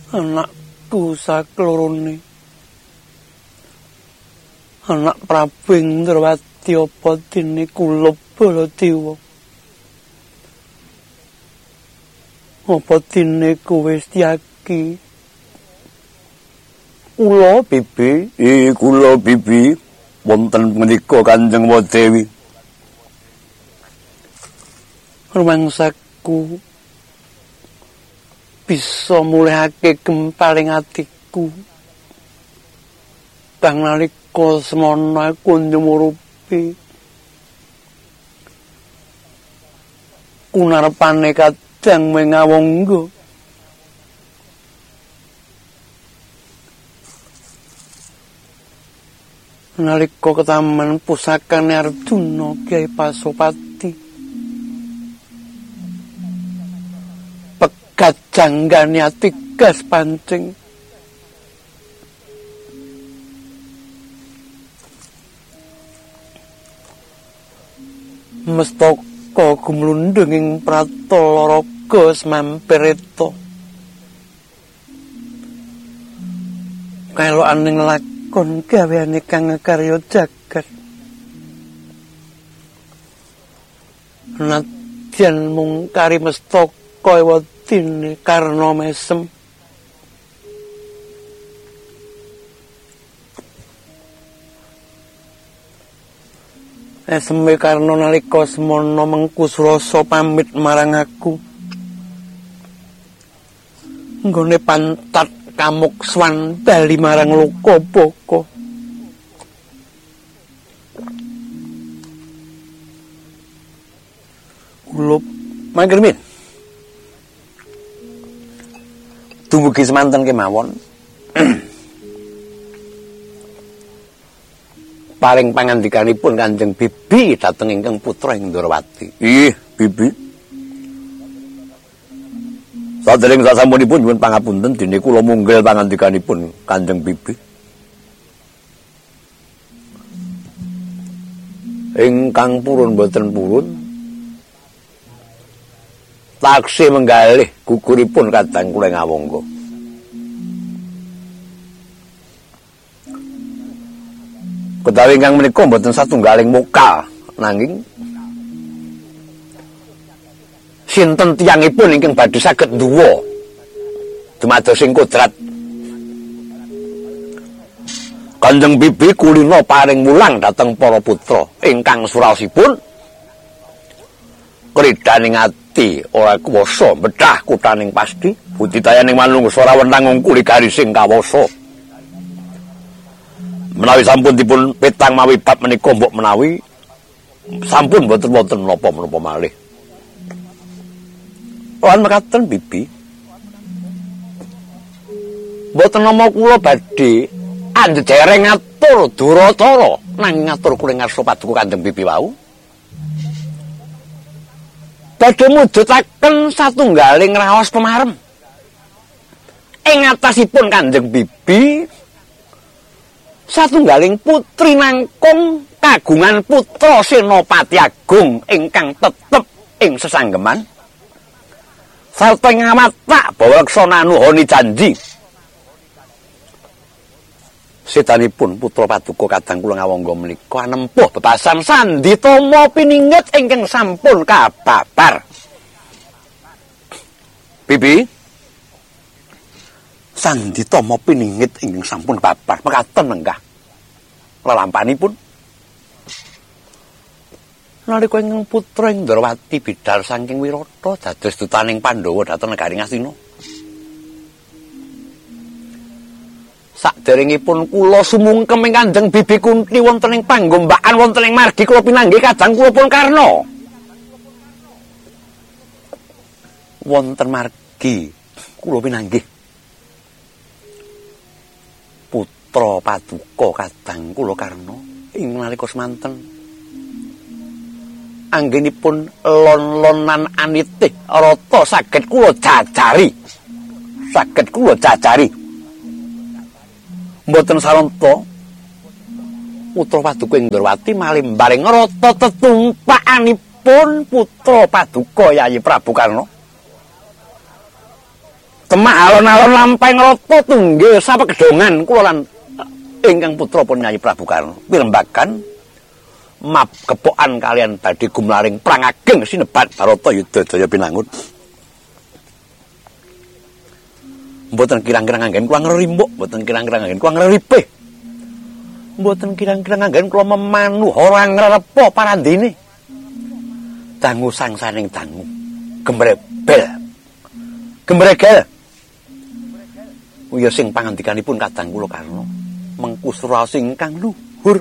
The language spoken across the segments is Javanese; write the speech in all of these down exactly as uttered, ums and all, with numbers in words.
anakku saklorone anak Prabu Indrawati apa dene kula Baladewa apa dene kowe Setyaki kula bibi eh kula bibi wonten menika Kanjeng Dewi rumangsaku bisa mulihake gemparing atiku kang nalika semana aku nyumurupi kunarepane kadang mengawonggo nalika ketaman pusakane Arjuna Kyai Pasopati pegat janggane atigas pancing mestaka gumlundhung ing pratala raga semampereta kaelokaning lakon gaweane kang karya jagat nadyan mung kari mestaka ewadine karna mesem eseme karna nalika semana mengku Surasa pamit marang aku nggone pantat kamukswan bali marang Lokabaka kula manggermin dumugi semanten kemawon paring pangandikanipun Kanjeng Bibi dhateng ingkang putra Indrawati. Ih, Bibi. Sadèrèng sasampunipun nyuwun pangapunten dene kula munggil pangandikanipun Kanjeng Bibi. Ingkang purun boten purun. Taksih menggalih guguripun kadang kula ngawangga. Ketawi ingkang menika mboten satunggaling mokal nanging sinten tiyangipun ingkang badhe saged nduwa dumados ing kodrat Kanjeng Bibi kulina paring mulang dhateng para putra ingkang suraosipun kridaning ati ora kuwasa bedah kuthaning pasti budidayaning manungsa ora wenang ngungkuli garising kawasa menawi sampun dipun petang mawi bab menika mbok menawi sampun boten wonten napa-menapa malih. Lan mekaten Bibi. Boten nama kula badhe anjejereng ngatur Duratara nanging ngatur kuring ngarsa paduka Kanjeng Bibi wau. Badhe mujudaken satunggaling raos pemarem. Ing atasipun Kanjeng Bibi satunggaling putri nangkung kagungan putra Senopati Agung ingkang tetep ing sesanggeman sarta ngamatak bawaksana nuhoni janji setanipun putra paduka kadang kula ngawangga menika anempuh bebasan sandi tama piningit ingkang sampun kababar. Bibi sandi tama piningit ingkang sampun kababar mekaten nenggah lelampanipun nalika ingkang putra Indrawati bidhal saking Wirata dados dutaning Pandhawa dhateng negari Ngastina. Saderengipun kula sumungkem ing Kanjeng Bibi Kunti wonten ing panggombakan wonten ing margi kula pinanggih kadang kula pun karna. Wonten margi kula pinanggih putra paduka kadang kula karna ing nalika semanten anggenipun lon-lonan anitih rata saged kula jajari saged kula jajari mboten saranta putra paduka Indrawati malih mbaring rata tetumpakanipun putra paduka Yayi Prabu Karna Demak alon-alon lampahing rata tunggil sapa kedongan kula lan ingkang putra pun Nyai Prabu Karna pirembagan map kepokan kalian badhe gumlaring perang ageng sinebat Baratayuda Jaya Pinangun. Mboten kirang-kirang anggen kula ngrimbuk, mboten kirang-kirang anggen kula ngripih. Mboten kirang-kirang anggen kula memanu ora ngrepa parandene. Dangu sangsaning dangu. Gembrebel. Gembregel. Uya sing pangandikanipun kadang kula Karna mengku suraos ingkang luhur.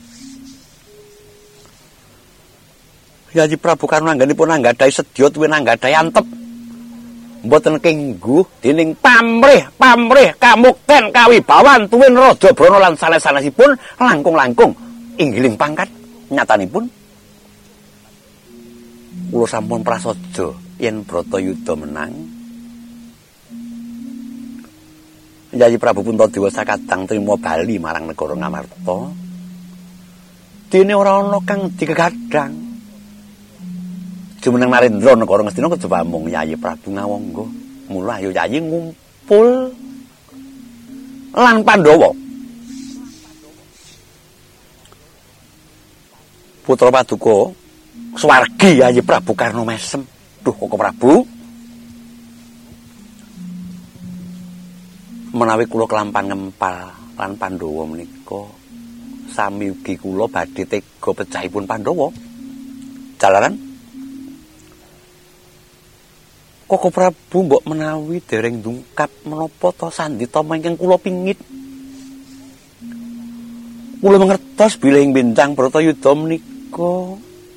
Nyai Prabu Karna anggenipun anggadhahi sedya tuwin anggadhahi antep. Mboten kengguh dening pamrih-pamrih kamukten kawibawan tuwin Raja Brana lan sanes-sanesipun langkung-langkung inggiling pangkat nyatanipun kula sampun prasaja yen Bratayuda menang. Nyai Prabu Puntadewa sakadang trima bali marang negara Ngamarta. Dene ora ana kang digegadhang. Jumeneng Narendra negara Ngastina kejaba mung Nyai Prabu Ngawangga. Mula ayo Yayi ngumpul lan Pandhawa. Putra Paduka swargi Nyai Prabu Karna mesem. Duh Koko Prabu. Menawi kula kelampan ngempal lan Pandhawa menika sami ugi kula badhe tega pecahipun Pandhawa. Jalaran Koko Prabu mbok menawi dereng ndungkap menapa ta sandita ingkang kula pingit. Kula mangertos bilih bintang Bratayuda menika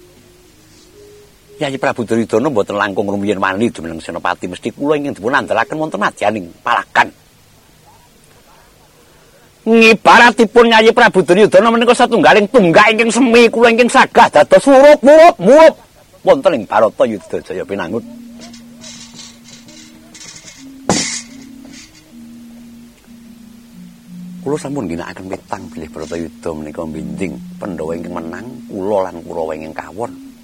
Nyai Prabu Duryudana mboten langkung rumiyin wani dumeneng Senopati mesti kula ingkang dipun andhalaken wonten madyaning palakan. Ngibaratipun Nyai Prabu Duryudana menika satunggaling tunggak ingkang semi kula ingkang sagah dados murup-murup wonten ing Baratayuda Jaya Pinangun. Kula sampun ginakaken petang bilih Bratayuda menika mbinding Pandhawa ingkang menang kula lan Kurawa ingkang kawon.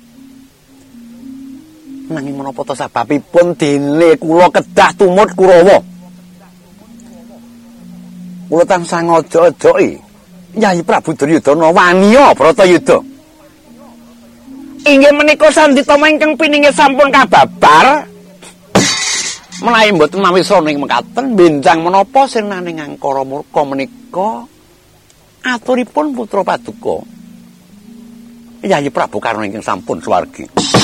Nanging menapa ta sababipun dene kula kedah tumut Kurawa? Kula tansah ngojo-ojoki Nyai Prabu Duryudana waniya Bratayuda. Inggih menika sandita ingkang piningit sampun kababar. Menawi mboten mawisana ing mekaten benjang menapa senaning angkara murka menika aturipun putra Paduka Nyai Prabu Karna ingkang sampun swargi.